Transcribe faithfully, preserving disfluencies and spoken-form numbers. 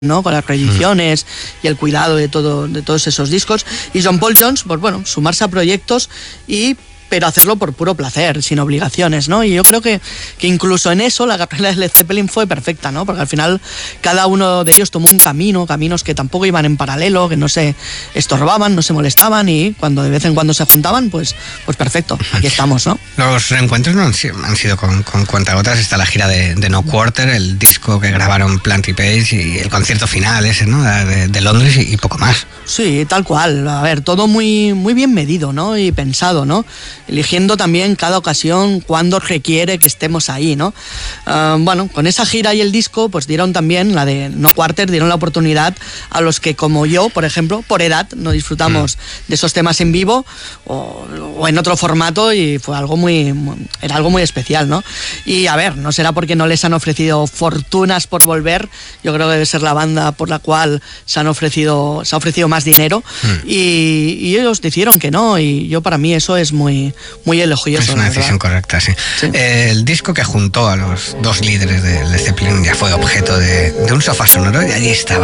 ¿no? Con las reediciones y el cuidado de todo, de todos esos discos. Y John Paul Jones, pues bueno, sumarse a proyectos y pero hacerlo por puro placer, sin obligaciones, ¿no? Y yo creo que, que incluso en eso la carrera de Led Zeppelin fue perfecta, ¿no? Porque al final cada uno de ellos tomó un camino, caminos que tampoco iban en paralelo, que no se estorbaban, no se molestaban, y cuando de vez en cuando se juntaban, pues, pues perfecto, aquí estamos, ¿no? Los reencuentros no han sido, han sido con, con cuentagotas. Está la gira de, de No Quarter, el disco que grabaron Plant y Page y el concierto final ese, ¿no? De, de Londres y, y poco más. Sí, tal cual. A ver, todo muy, muy bien medido, ¿no? Y pensado, ¿no? Eligiendo también cada ocasión cuando requiere que estemos ahí, ¿no? Uh, bueno, con esa gira y el disco, pues dieron también, la de No Quarter, dieron la oportunidad a los que, como yo, por ejemplo, por edad, no disfrutamos mm. de esos temas en vivo o, o en otro formato, y fue algo muy, muy, era algo muy especial, ¿no? Y a ver, no será porque no les han ofrecido fortunas por volver, yo creo que debe ser la banda por la cual se han ofrecido, se ha ofrecido más dinero, mm. y, y ellos dijeron que no, y yo, para mí, eso es muy muy elogioso. Es una decisión correcta, sí. sí. El disco que juntó a los dos líderes de Led Zeppelin ya fue objeto de, de un sofá sonoro, y allí estaba